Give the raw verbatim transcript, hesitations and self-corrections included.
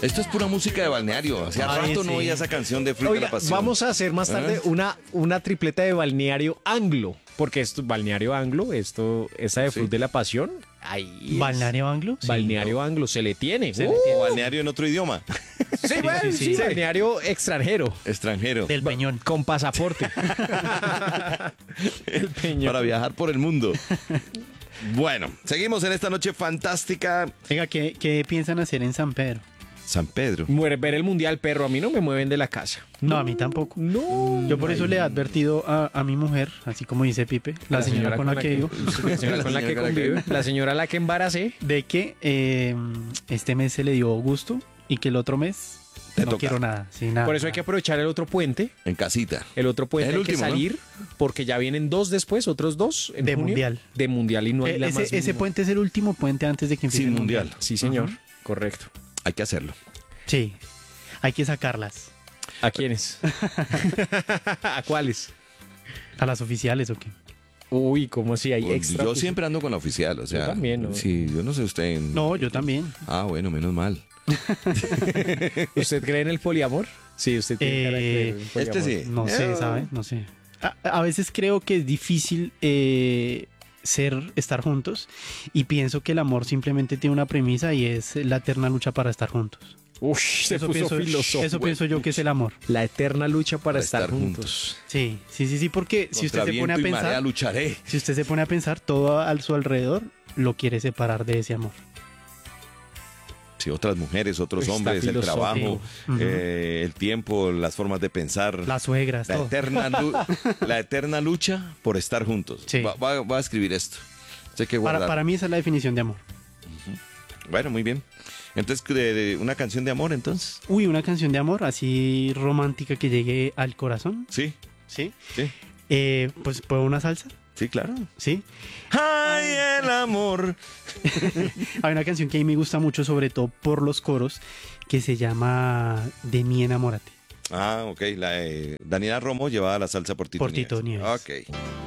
Esto es pura música de balneario. Hace Ay, rato sí. no oía esa canción de Fruit de Oiga, la Pasión. vamos a hacer más tarde ¿Eh? una, una tripleta de balneario anglo. Porque esto, balneario anglo, esto, esa de Sí. Fruit de la Pasión, ahí es- ¿Balneario anglo? Sí. balneario anglo, se le tiene. Se Uh, le tiene. O balneario en otro idioma. sí, bueno, sí, sí, sí. balneario extranjero. Extranjero. Del Peñón. Con pasaporte. El Peñón. Para viajar por el mundo. Bueno, seguimos en esta noche fantástica. Venga, ¿qué, ¿qué piensan hacer en San Pedro? San Pedro. Muere ver el mundial, perro. A mí no me mueven de la casa. No, a mí tampoco. No. Yo por eso le he advertido a, a mi mujer, así como dice Pipe, la, señora, con la que vivo, La señora con la que señora con la que convive. vive. La señora a la que embaracé. de que eh, este mes se le dio gusto y que el otro mes Te no toca. quiero nada. Sí, nada. Por eso hay que aprovechar el otro puente. En casita. El otro puente El hay último, que ¿no? salir porque ya vienen dos después, otros dos en De junio, mundial. de mundial y no hay Eh, la ese, más ese mínima. puente es el último puente antes de que empiece Sin el mundial. mundial. Sí, señor. Ujú. Correcto. Hay que hacerlo. Sí, hay que sacarlas. ¿A quiénes? ¿A cuáles? ¿A las oficiales o qué? Uy, ¿cómo así? Hay Pues, extra. yo siempre ando con la oficial, o sea. Yo también, ¿no? Sí, yo no sé usted. en- No, yo también. Ah, bueno, menos mal. ¿Usted cree en el poliamor? Sí, usted tiene cara de creer en el Eh, poliamor. este sí. No sé, Eh, ¿sabe? No sé. A, a veces creo que es difícil eh, ser, estar juntos y pienso que el amor simplemente tiene una premisa y es la eterna lucha para estar juntos. Uy, se Eso puso pienso, filosófico. eso pienso yo que es el amor. La eterna lucha para, Para estar, estar juntos. Sí, sí, sí, sí, porque si usted Contra se pone a viento y marea pensar, lucharé. si usted se pone a pensar, todo a su alrededor lo quiere separar de ese amor. Sí, otras mujeres, otros Está hombres, el filosófico. trabajo, Ujú. eh, el tiempo, las formas de pensar. Las suegras, La todo. eterna, lu- la eterna lucha por estar juntos. Sí. Va, va- va a escribir esto. Sé que guardar. Para, para mí esa es la definición de amor. Bueno, muy bien. Entonces, de, de una canción de amor, entonces. Uy, una canción de amor así romántica que llegue al corazón. Sí, Sí. sí, Eh, pues, ¿puedo una salsa? sí, claro. Sí. ¡Ay, el amor! Hay una canción que a mí me gusta mucho, sobre todo por los coros, que se llama De mí enamórate. Ah, ok. La, eh, Daniela Romo llevaba la salsa por Tito Por Tito Nieves. Nieves. Ok.